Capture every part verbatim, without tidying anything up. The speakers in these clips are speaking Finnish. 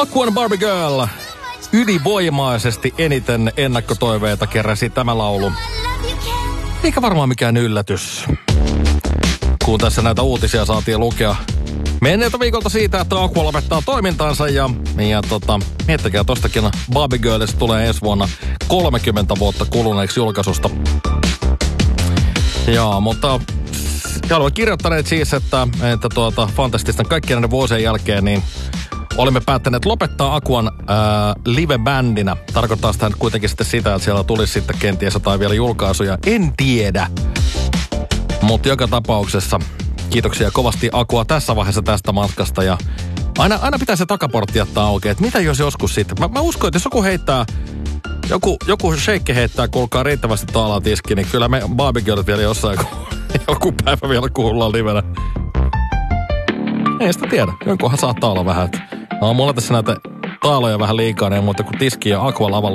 Aquan Barbie Girl. Ylivoimaisesti eniten ennakkotoiveita keräsi tämä laulu. Eikä varmaan mikään yllätys, kun tässä näitä uutisia saatiin lukea menneeltä viikolta siitä, että Aqua lopettaa toimintansa ja, ja tota, miettikää tostakin Barbie Girlista tulee ensi vuonna kolmekymmentä vuotta kuluneeksi julkaisusta. Joo, mutta olemme kirjoittaneet siis, että, että tuota, fantastisten kaikkien näiden vuosien jälkeen niin olimme päättäneet lopettaa Aquan ää, live-bändinä. Tarkoittaa sitä kuitenkin sitten sitä, että siellä tulisi sitten kenties jotain vielä julkaisuja. En tiedä. Mutta joka tapauksessa kiitoksia kovasti Aqua tässä vaiheessa tästä matkasta. Ja aina, aina pitää se takaportti jättää auki, että mitä jos joskus sitten. Mä, mä uskon, että jos joku heittää, joku, joku shake heittää, kuulkaa riittävästi taalaa tiski, niin kyllä me Barbie Girls vielä jossain joku päivä vielä kuullaan livenä. Ei sitä tiedä. Jonkunhan saattaa olla vähän. No, mulla tässä näitä taaloja vähän liikaa, niin muuta kuin tiski ja Aqua lavalle.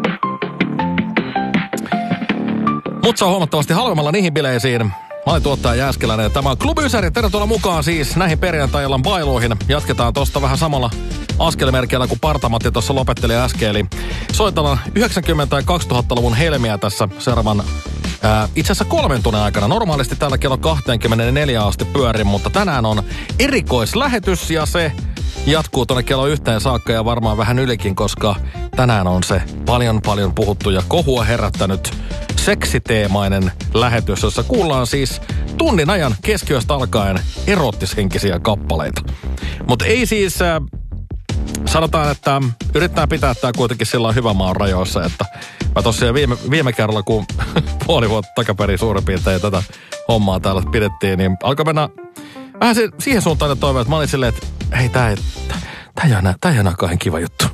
Mut se on huomattavasti halvemmalla niihin bileisiin. Mä olin tuottaja Jääskeläinen ja tämä on Klubi Ysäri. Tervetuloa mukaan siis näihin perjantai-illan bailuihin. Jatketaan tosta vähän samalla askelmerkeillä kuin Partamatti tuossa lopetteli äsken. Eli soitellaan yhdeksänkymmentä- ja kaksituhattaluvun helmiä tässä seuraavan Ää, itse asiassa kolmen tunnin aikana. Normaalisti täällä kello kaksikymmentäneljä asti pyörin, mutta tänään on erikoislähetys ja se jatkuu tuonne kello yhteen saakka ja varmaan vähän ylikin, koska tänään on se paljon paljon puhuttu ja kohua herättänyt seksiteemainen lähetys, jossa kuullaan siis tunnin ajan keskiöstä alkaen erottishenkisiä kappaleita. Mutta ei siis, äh, sanotaan, että yritetään pitää tää kuitenkin sillä hyvän maan rajoissa, että mä tosiaan viime, viime kerralla, kun puoli vuotta takaperin suurin piirtein tätä hommaa täällä pidettiin, niin alkoi mennä vähän se, siihen suuntaan ne toiveet. Mä olin silleen, että hei, tää ei, tää ei ole, tää ei ole kauhean kiva juttu.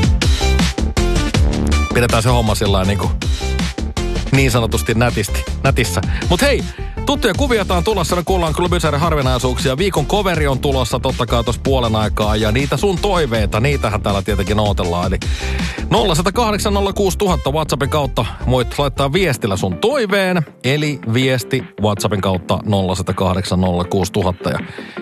Pidetään se homma sillä niin kuin niin sanotusti nätisti, nätissä. Mut hei, tuttuja kuvioita on tulossa, me kuullaan Klubi Ysäri harvinaisuuksia. Viikon coveri on tulossa totta kai tuossa puolen aikaa ja niitä sun toiveita, niitähän täällä tietenkin ootellaan. Eli nolla yksi nolla kahdeksan nolla kuusi nolla nolla nolla WhatsAppin kautta voit laittaa viestillä sun toiveen, eli viesti WhatsAppin kautta nolla yksi nolla kahdeksan nolla kuusi nolla nolla nolla. Ja